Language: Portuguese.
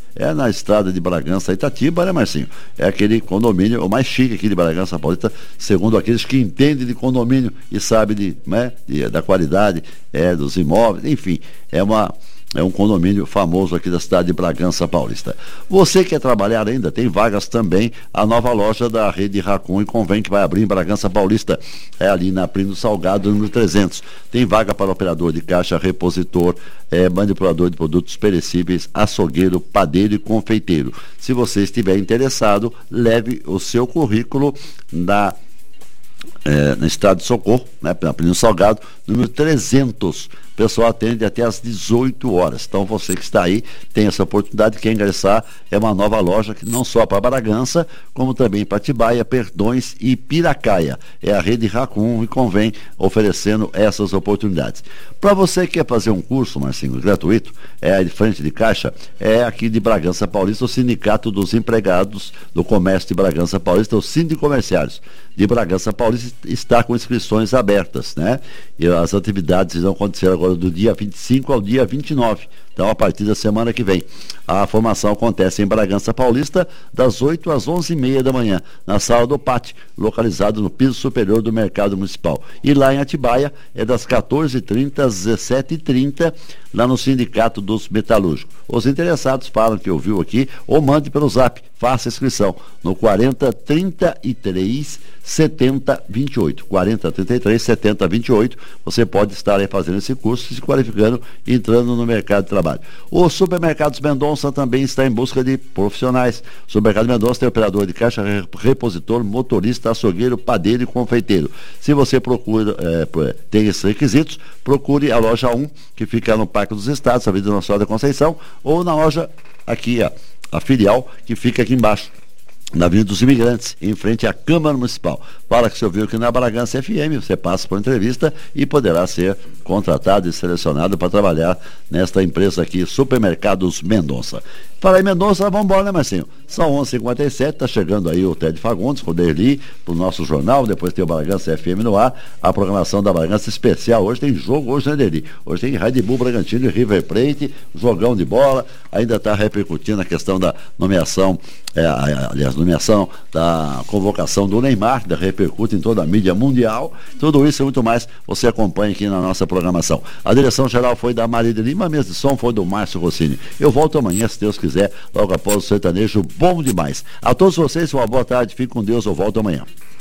É na estrada de Bragança, Itatiba, né, Marcinho? É aquele condomínio, o mais chique aqui de Bragança Paulista, segundo aqueles que entendem de condomínio e sabem da qualidade dos imóveis, enfim, é um condomínio famoso aqui da cidade de Bragança Paulista. Você quer trabalhar ainda? Tem vagas também. A nova loja da Rede Racon e Convém, que vai abrir em Bragança Paulista. É ali na Plínio Salgado, número 300. Tem vaga para operador de caixa, repositor, manipulador de produtos perecíveis, açougueiro, padeiro e confeiteiro. Se você estiver interessado, leve o seu currículo na Estrada de Socorro, na Plínio Salgado, número 300. O pessoal atende até às 18 horas. Então você que está aí tem essa oportunidade, quer ingressar, é uma nova loja que não só para Bragança, como também para Atibaia, Perdões e Piracaia. É a Rede Racon e Convém oferecendo essas oportunidades. Para você que quer fazer um curso, Marcinho, gratuito, de frente de caixa, é aqui de Bragança Paulista, o Sindicato dos Empregados do Comércio de Bragança Paulista, o Sindicomerciários de Bragança Paulista, está com inscrições abertas, né? E as atividades vão acontecer agora do dia 25 ao dia 29. Então, a partir da semana que vem. A formação acontece em Bragança Paulista, das 8 às 11h30 da manhã, na sala do Pátio, localizado no piso superior do Mercado Municipal. E lá em Atibaia, é das 14h30 às 17h30, lá no Sindicato dos Metalúrgicos. Os interessados falam que ouviu aqui, ou mande pelo zap, faça a inscrição no 4033 7028. 4033 7028. Você pode estar aí fazendo esse curso, se qualificando e entrando no mercado de trabalho. O Supermercados Mendonça também está em busca de profissionais. O Supermercado Mendonça tem operador de caixa, repositor, motorista, açougueiro, padeiro e confeiteiro. Se você tem esses requisitos, procure a loja 1, que fica no Parque dos Estados, Avenida Nossa Senhora da Conceição, ou na loja aqui, a filial, que fica aqui embaixo, na Avenida dos Imigrantes, em frente à Câmara Municipal. Fala que você ouviu aqui na Bragança FM, você passa por entrevista e poderá ser contratado e selecionado para trabalhar nesta empresa aqui, Supermercados Mendonça. Fala aí, Mendonça, vamos embora, né, Marcinho? São 11h57, tá chegando aí o Ted Fagundes, com o Derli, pro nosso jornal, depois tem o Bragança FM no ar, a programação da Bragança especial. Hoje tem jogo, né, Derli? Hoje tem Red Bull Bragantino e River Plate, jogão de bola, ainda está repercutindo a questão da nomeação, nomeação da convocação do Neymar, que repercute em toda a mídia mundial. Tudo isso e muito mais você acompanha aqui na nossa programação. A direção geral foi da Marília Lima, a mesa de som foi do Márcio Rossini. Eu volto amanhã, se Deus quiser, logo após o sertanejo bom demais. A todos vocês, uma boa tarde, fique com Deus, eu volto amanhã.